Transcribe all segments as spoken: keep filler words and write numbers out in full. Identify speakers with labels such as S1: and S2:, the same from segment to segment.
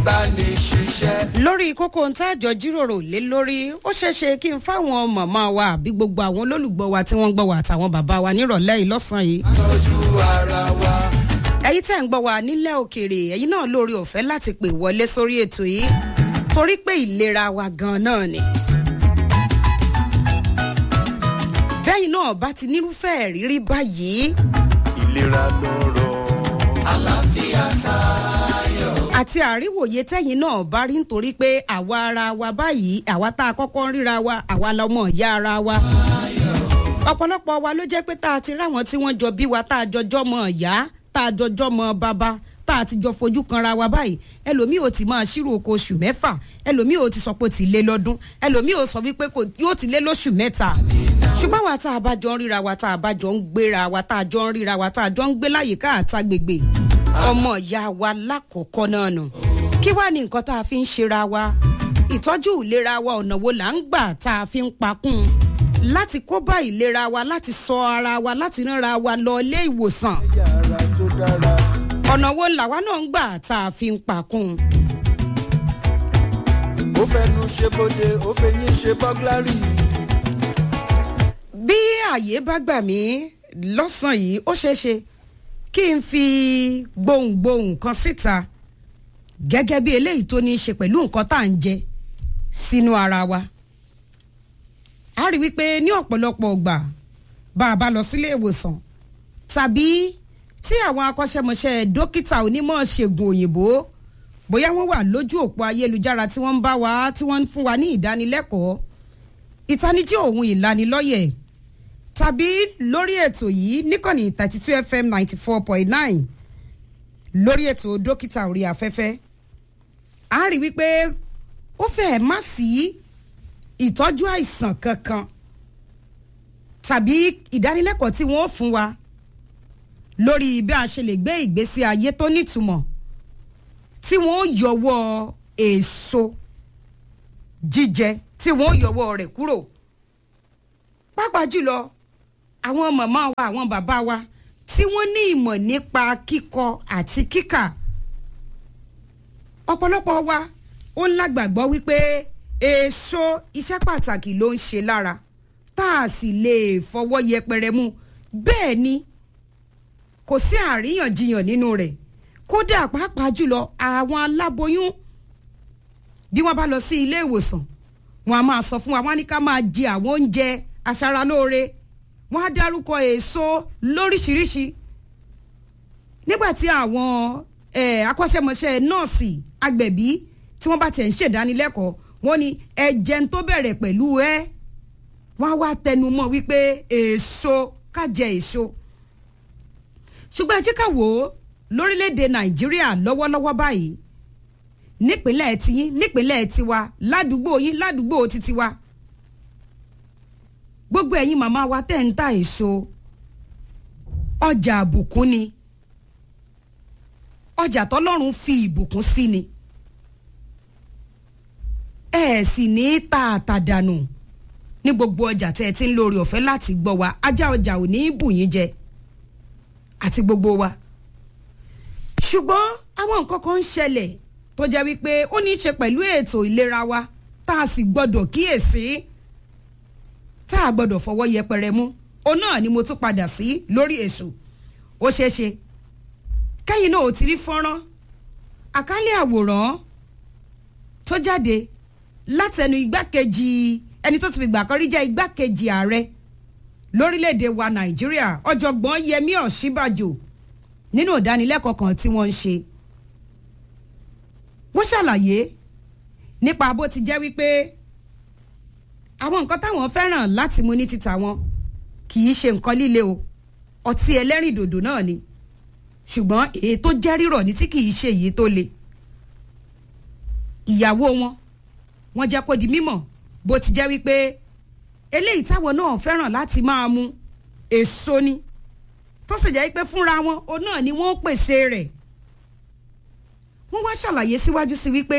S1: ìbánisíṣẹ́.
S2: lórí kókó ń tájọ jíròrò lé lórí ó ṣeéṣe kí n fáwọn màmá wa àbí gbogbo àwọn olólùgbọ́ wa tí wọ́n ń gbọ́ wa àtàwọn bàbá wa nírọ̀lẹ́ yìí lọ́sàn-án yìí.
S1: tọ́jú ara wa.
S2: ẹ̀yin tẹ́ ń gbọ́ wa nílẹ̀ òkèèrè ẹ̀yin náà lórí ọ̀fẹ́ láti pè wọlé sórí ètò yìí torí pé ìlera wa gan náà ni. bẹ́yìn náà bá ti nírúfẹ́ rírí báyìí.
S1: ìlera lọ́rọ̀ àlàáfíà tayọ.
S2: àti àríwòye tẹ́yìn náà bá rí nítorí pé àwa ara wa báyìí àwa tá a kọ́kọ́ ń ríra wa àwa lọmọ ìyá ara wa. ọ̀pọ̀lọpọ̀ wa ló jẹ́ pé tá a ti ráwọn tí wọ́n jọ bí wa tá a jọjọ́ mọ ìyá tá a jọjọ́ mọ bàbá tá a ti jọ fojú kanra wa báyìí ẹlòmíì ò ti máa ṣírò oko oṣù mẹ́fà ẹlòmíì ò ti sọ pé ó ti lé lọ́dún ẹlòmíì ò sọ wípé yóò ti lé lóṣù mẹ́ta ṣùgbọ́n wa tá a bá jọ ń ríra wa tá a bá jọ ń gbéra wa tá a jọ ń ríra wa tá a jọ ń gbé láyìíká àtàgbègbè ọmọ ìyá wa lákọ̀ọ́kọ́ náà nù kí wàá ní nǹkan tá a fi ń ṣera wa ìtọ́jú ìlera wa ọ̀nà wo là ń gbà tá a fi ń pakún láti kó bá ìlera wa láti sọ ara wa láti ránra wa lọ ilé ìwòsàn
S1: yàrá tó dára.
S2: ọ̀nà wo làwa náà ń gbà tá a fi ń pakún.
S1: ó fẹnu ṣe bóde ó fẹyín ṣe bọ́gláàrì.
S2: bí ààyè bá gbà mí lọ́sàn-án yìí ó ṣeé ṣe kí n fi gbohùngbohùn kan síta gẹ́gẹ́ bí eléyìí tó ní í ṣe pẹ̀lú nǹkan tá à ń jẹ sínú ara wa. a rí wípé ní ọ̀pọ̀lọpọ̀ ọgbà bá a bá lọ sílé ìwòsàn tàbí tí àwọn akọ́ṣẹ́mọṣẹ́ dókítà onímọ̀ ṣègùn òyìnbó bóyá wọ́n wà lójú òpó ayélujára tí wọ́n ń bá wa tí wọ́n ń fún wa ní ìdánilẹ́kọ̀ọ́ ìtanijí òun ìlanilọ́yẹ̀ tàbí lórí ètò yìí níkànnì thirty two f m ninety four point nine lórí ètò dókítà orí afẹ́fẹ́ a rí wípé ó fẹ́ẹ̀ má sí ìtọ́jú àìsàn kankan tàbí ìdánilẹ́kọ̀ọ́ tí wọ́n fún wa lórí bí a ṣe lè gbé ìgbésí ayé tó nítumọ̀ tí wọ́n yọwọ́ èso jíjẹ tí wọ́n yọwọ́ rẹ̀ kúrò pàápàá jùlọ àwọn màmá wa àwọn bàbá wa tí wọ́n ní ìmọ̀ nípa kíkọ àti kíkà ọ̀pọ̀lọpọ̀ wa ó ń lágbàgbọ́ wípé èso iṣẹ́ pàtàkì ló ń ṣe lára tá a sì lè fọwọ́ yẹpẹrẹ mú bẹ́ẹ̀ ni kò sí àríyànjiyàn nínú rẹ̀ kódà pàápàá jùlọ àwọn aláboyún bí wọ́n bá lọ sí ilé ìwòsàn wọ́n á máa sọ fún wa wọ́n á ní ká máa jẹ àwọn oúnjẹ aṣaralóore wọ́n á dárúkọ èso lóríṣiríṣi nígbà tí àwọn akọ́ṣẹ́mọṣẹ́ nọ́ọ̀sì agbẹ̀bí tí wọ́n bá tẹ̀ ń ṣèdánilẹ́kọ̀ọ́ wọ́n ní ẹ̀jẹ̀ tó bẹ̀rẹ̀ pẹ̀lú ẹ wọ́n á wá tẹnu mọ́ wípé èso ká jẹ èso ṣùgbọ́n ẹ jẹ́ ká wò ó lórílẹ̀‐èdè nàìjíríà lọ́wọ́lọ́wọ́ báyìí nípínlẹ̀ tiyín nípínlẹ̀ tiwa ládùúgbò yín ládùúgbò títí wa gbogbo ẹ̀yin màmá wa tẹ̀ ń ta èso ọjà àbùkún ni ọjà tọ́lọ́run fi ìbùkún sí ni ẹ sì ní ta àtàdànù ní gbogbo ọjà tẹ́ ẹ ti ń lórí ọ̀fẹ́ láti gbọ́ wa ajá ọjà ò ní bù yín jẹ àti gbogbo wa ṣùgbọ́n àwọn nǹkan kan ń ṣẹlẹ̀ tó jẹ́ wípé ó ní í ṣe pẹ̀lú ètò ìlera wa tá a sì gbọ́dọ̀ kíyèsí tá a gbọ́dọ̀ fọwọ́ yẹpẹrẹ mú òun náà ni mo tún padà sí lórí èso ó ṣeé ṣe kẹ́yìn náà ò ti rí fọ́nrán àkálẹ̀ àwòrán tó jáde látẹnu igbákejì ẹni tó ti fi gbà kan rí jẹ́ igbákejì ààrẹ lórílẹ̀‐èdè wa nàìjíríà ọ̀jọ̀gbọ́n yẹmí ọ̀ṣínbàjò nínú ìdánilẹ́kọ̀ọ́ kan tí wọ́n ń ṣe wọ́n ṣàlàyé nípa bó ti jẹ́ wípé àwọn nǹkan táwọn fẹ́ràn láti mu ní títà wọn kì í ṣe nǹkan líle o ọtí ẹlẹ́rìndòdò náà ni ṣùgbọ́n èyí tó jẹ́ rírọ̀ ní tí kì í ṣe èyí tó le ìyàwó wọn wọ́n jẹ́ kó di mímọ̀ bó ti jẹ́ wípé eléyìí táwọn náà fẹ́ràn láti máa mu èso ni tó sì jẹ́ pé fúnra wọn òun náà ni wọ́n pèsè rẹ̀ wọ́n wá ṣàlàyé síwájú sí wípé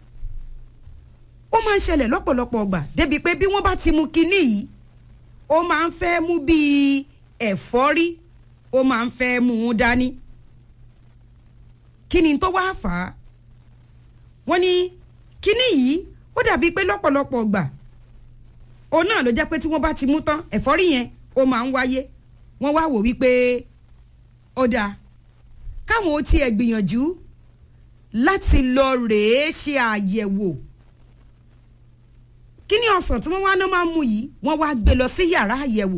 S2: ó máa ń ṣẹlẹ̀ lọ́pọ̀lọpọ̀ ọgbà débi pé bí wọ́n bá ti mu kinní yìí ó máa ń fẹ́ mú bíi ẹ̀fọ́rí ó máa ń fẹ́ mú un dání kí ni tó wá fà á wọ́n ní kíní yìí ó dàbí pé lọ́pọ̀lọpọ̀ gbà òun náà ló jẹ́ pé tí wọ́n bá ti mú tán ẹ̀fọ́rí yẹn ó máa ń wáyé wọ́n wá wò wípé ó dáa káwọn ó tiẹ̀ gbìyànjú láti lọ rèé ṣe àyẹ̀wò kíní ọ̀sán tí wọ́n wá náà máa ń mú yìí wọ́n wá gbé lọ sí yàrá àyẹ̀wò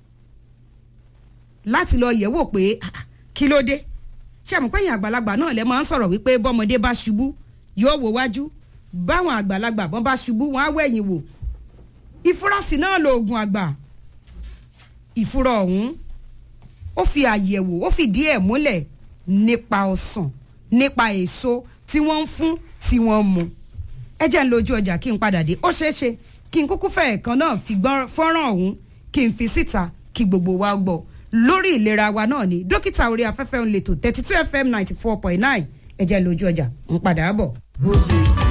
S2: láti lọ yẹ̀wò pé kí ló dé ṣé àmọ́ pé ẹ̀yin àgbàlagbà náà lẹ máa ń sọ̀rọ̀ wípé bọ́mọdé bá ṣubú yóò wò wájú báwọn àgbàlagbà bọ́n bá ṣubú wọ́n á wẹ̀yìn wò ìfurasí náà lóògùn àgbà ìfura ọ̀hún ó fi àyẹ̀wò ó fi díẹ̀ múlẹ̀ nípa ọsàn nípa èso tí wọ́n ń fún tí wọ́n ń mu ẹ jẹ́ ń lójú ọjà kí n padà dé ó ṣeé ṣe kí n kúkú fẹ́ ẹ̀kan náà fi gbọ́n fọ́nrán ọ̀hún kí n fi síta kí gbogbo wa gbọ́ lórí ìlera wa náà ni dókítà orí afẹ́fẹ́ ń lè tó thirty two F M ninety four point nine ẹ jẹ́ ń lójú ọjà ń padà bọ̀.